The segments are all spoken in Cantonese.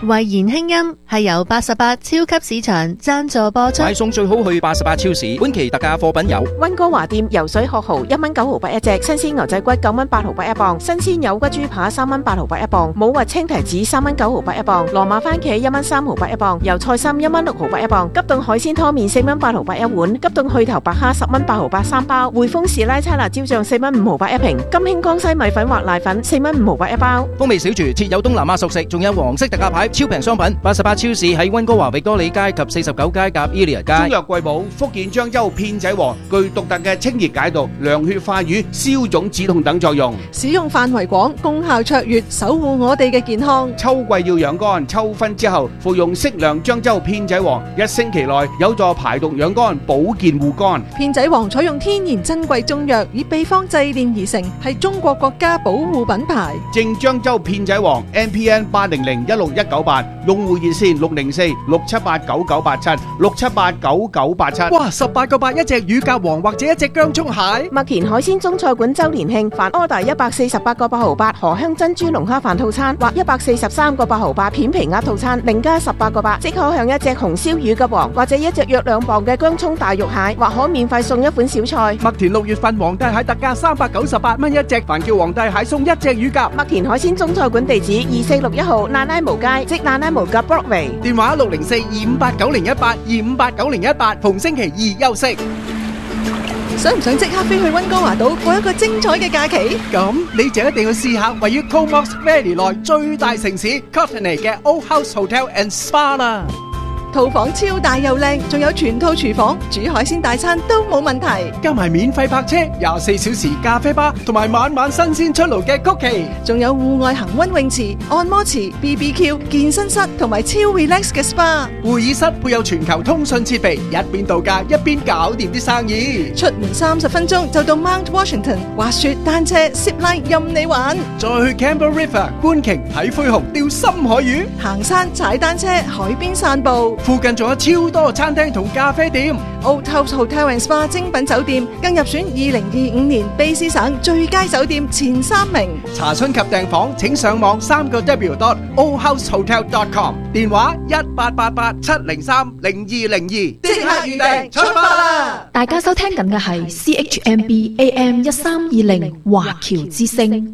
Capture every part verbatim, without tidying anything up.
慧言輕音係由八十八超級市場贊助播出。 買餸最好去八十八超市，本期特價貨品有溫哥華店游水殼蠔一蚊九毫八一隻，新鮮牛仔骨九蚊八毫八一磅，新鮮有骨豬扒三蚊八毫八一磅，冇核青提子三蚊九毫八一磅，羅馬番茄一蚊三毫八一磅，油菜心一蚊六毫八一磅，急凍海鮮湯麵四蚊八毫八一碗，急凍去頭白蝦十蚊八毫八三包，匯豐士拉差辣椒醬四蚊五毫八一瓶，金興江西米粉或瀨粉四蚊五毫八一包。 風味小廚設有東南亞熟食，仲有黃色特價牌超平商品。八十八超市喺溫哥華域多利街及四十九街夾 Elia 街。 中藥貴寶福建漳州片仔癀具獨特嘅清熱解毒、涼血化瘀、消腫止痛等作用， 使用範圍廣，功效卓越，守護我哋嘅健康。 秋季要養肝，秋分之後服用適量漳州片仔癀，一星期內有助排毒養肝、保健護肝。 片仔癀採用天然珍貴中藥，以秘方製煉而成，係中國國家保護品牌。 正漳州片仔癀 M P N 八零零一六一九八，用戶熱線六零四六七八九九八七六七八九九八七。 哇，十八個八一隻乳鴿王或者一隻薑蔥蟹。 麥田海鮮中菜館周年慶，凡 order 一百四十八個八毫八荷香珍珠龍蝦飯套餐，或一百四十三個八毫八片皮鴨套餐，另加十八個八，即可享一隻紅燒乳鴿王或者一隻約兩磅嘅薑蔥大肉蟹，或可免費送一款小菜。 麥田六月份皇帝蟹特價三百九十八蚊一隻，凡叫皇帝蟹送一隻乳鴿。 麥田海鮮中菜館地址二四六一號那拉無街，即那拉無嘅 Broadway。 電話六零四二五八九零一八二五八九零一八，逢星期二休息。 想唔想即刻飛去溫哥華島過一個精彩嘅假期？ 咁你就一定要試下位於 Comox Valley 內最大城市 Courtenay 嘅 Old House Hotel and Spa 啦。 套房超大又靚，仲有全套廚房，煮海鮮大餐都冇問題。 加埋免費泊車、廿四小時咖啡吧，同埋晚晚新鮮出爐嘅曲奇， 仲有戶外恒溫泳池、按摩池、B B Q、健身室同埋超 relax 嘅 S P A。 會議室配有全球通訊設備，一邊度假一邊搞掂啲生意。 出門三十分鐘就到 Mount Washington，滑雪、單車、zip line 任你玩。 再去 Campbell River 觀鯨、睇灰熊、釣深海魚， 行山、踩單車、海邊散步。 附近仲有超多餐廳同咖啡店。 Old House Hotel and Spa 精品酒店更入選二零二五年卑詩省最佳酒店前三名。 查詢及訂房請上網三個 W dot old house hotel dot com， 電話一八八八七零三零二零二，即刻預訂出發啦！ 大家收聽緊嘅係 C H M B A M 一三二零華僑之聲，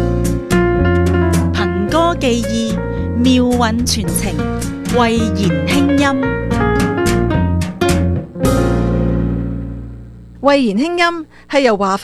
憑歌寄意，妙韻傳情，慧言輕音。 慧言輕音係由華